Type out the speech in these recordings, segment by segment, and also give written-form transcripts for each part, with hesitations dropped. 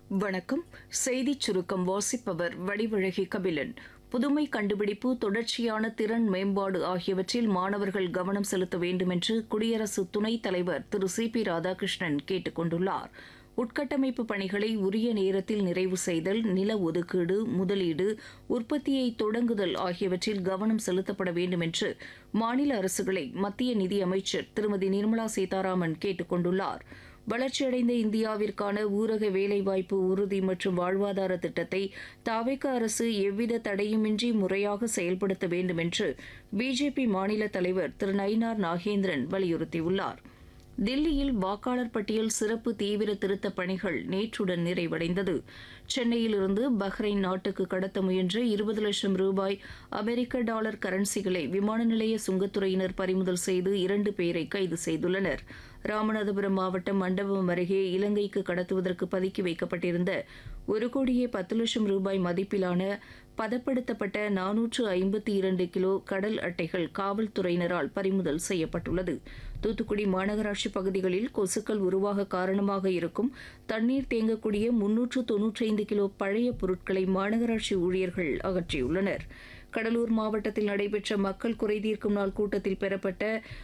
வணக்கம். செய்திச் சுருக்கம் வாசிப்பவர் வடிவழகி கபிலன். புதுமை கண்டுபிடிப்பு, தொடர்ச்சியான திறன் மேம்பாடு ஆகியவற்றில் மாணவர்கள் கவனம் செலுத்த வேண்டுமென்று குடியரசு துணைத் தலைவர் திரு சி.பி. ராதாகிருஷ்ணன் கேட்டுக் கொண்டுள்ளார். உட்கட்டமைப்பு பணிகளை உரிய நேரத்தில் நிறைவு செய்தல், நில ஒதுக்கீடு, முதலீடு, உற்பத்தியை தொடங்குதல் ஆகியவற்றில் கவனம் செலுத்தப்பட வேண்டும் என்று மாநில அரசுகளை மத்திய நிதியமைச்சர் திருமதி நிர்மலா சீதாராமன் கேட்டுக் கொண்டுள்ளார். வளர்ச்சியடைந்த இந்தியாவிற்கான ஊரக வேலைவாய்ப்பு உறுதி மற்றும் வாழ்வாதார திட்டத்தை தவிக அரசு எவ்வித தடையுமின்றி முறையாக செயல்படுத்த வேண்டும் என்று பிஜேபி மாநில தலைவர் திரு நயினார் நாகேந்திரன் வலியுறுத்தியுள்ளார். தில்லியில் வாக்காளர் பட்டியல் சிறப்பு தீவிர திருத்தப் பணிகள் நேற்றுடன் நிறைவடைந்தது. சென்னையிலிருந்து பஹ்ரைன் நாட்டுக்கு கடத்த முயன்ற 20 லட்சம் ரூபாய் அமெரிக்க டாலர் கரன்சிகளை விமான நிலைய சுங்கத்துறையினர் பறிமுதல் செய்து 2 பேரை கைது செய்துள்ளனர். ராமநாதபுரம் மாவட்டம் மண்டபம் அருகே இலங்கைக்கு கடத்துவதற்கு பதுக்கி வைக்கப்பட்டிருந்த 1,10,00,000 ரூபாய் மதிப்பிலான பதப்படுத்தப்பட்ட 452 கிலோ கடல் அட்டைகள் காவல்துறையினரால் பறிமுதல் செய்யப்பட்டுள்ளது. தூத்துக்குடி மாநகராட்சி பகுதிகளில் கொசுக்கள் உருவாக காரணமாக இருக்கும் தண்ணீர் தேங்கக்கூடிய 395 கிலோ பழைய பொருட்களை மாநகராட்சி ஊழியர்கள் அகற்றியுள்ளனர். கடலூர் மாவட்டத்தில் நடைபெற்ற மக்கள் குறைதீர்க்கும் நாள் கூட்டத்தில் பெறப்பட்ட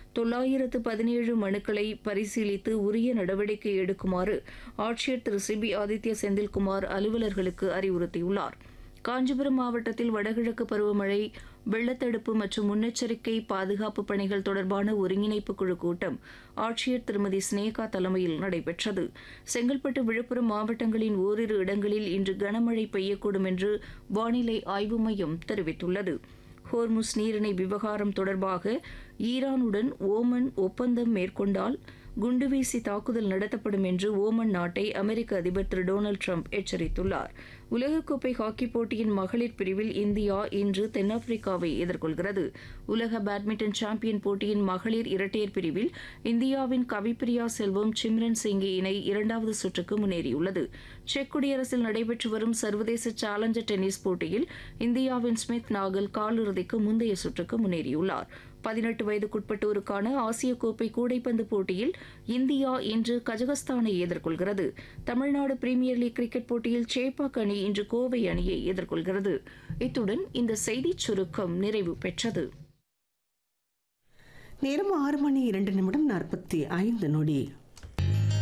917 மனுக்களை பரிசீலித்து உரிய நடவடிக்கை எடுக்குமாறு ஆட்சியர் திரு சி.பி. ஆதித்ய செந்தில்குமார் அலுவலர்களுக்கு அறிவுறுத்தியுள்ளார். காஞ்சிபுரம் மாவட்டத்தில் வடகிழக்கு பருவமழை, வெள்ளத்தடுப்பு மற்றும் முன்னெச்சரிக்கை பாதுகாப்பு பணிகள் தொடர்பான ஒருங்கிணைப்பு குழு கூட்டம் ஆட்சியர் திருமதி ஸ்னேகா தலைமையில் நடைபெற்றது. செங்கல்பட்டு, விழுப்புரம் மாவட்டங்களின் ஓரிரு இடங்களில் இன்று கனமழை பெய்யக்கூடும் என்று வானிலை ஆய்வு மையம் தெரிவித்துள்ளது. ஹோர்முஸ் நீரிணை விவகாரம் தொடர்பாக ஈரானுடன் ஓமன் ஒப்பந்தம் மேற்கொண்டால் குண்டுவீசி தாக்குதல் நடத்தப்படும் என்று ஓமன் நாட்டை அமெரிக்க அதிபர் திரு டொனால்டு ட்ரம்ப் எச்சரித்துள்ளார். உலகக்கோப்பை ஹாக்கிப் போட்டியின் மகளிர் பிரிவில் இந்தியா இன்று தென்னாப்பிரிக்காவை எதிர்கொள்கிறது. உலக பேட்மிண்டன் சாம்பியன் போட்டியின் மகளிர் இரட்டையர் பிரிவில் இந்தியாவின் கவிப்பிரியா செல்வம், சிம்ரன் சிங்கி இணை 2வது சுற்றுக்கு முன்னேறியுள்ளது. செக் குடியரசில் நடைபெற்று வரும் சர்வதேச சேலஞ்சர் டென்னிஸ் போட்டியில் இந்தியாவின் ஸ்மித் நாகல் காலிறுதிக்கு முந்தைய சுற்றுக்கு முன்னேறியுள்ளார். 18 வயதுக்குட்பட்டோருக்கான ஆசிய கோப்பை கூடைப்பந்து போட்டியில் இந்தியா இன்று கஜகஸ்தானை எதிர்கொள்கிறது. தமிழ்நாடு பிரீமியர் லீக் கிரிக்கெட் போட்டியில் சேப்பாக் அணி இன்று கோவை அணியை எதிர்கொள்கிறது. இத்துடன் இந்த செய்திச் சுருக்கம் நிறைவு பெற்றது. நேரம் 6 மணி 2 நிமிடம் 45 நொடி.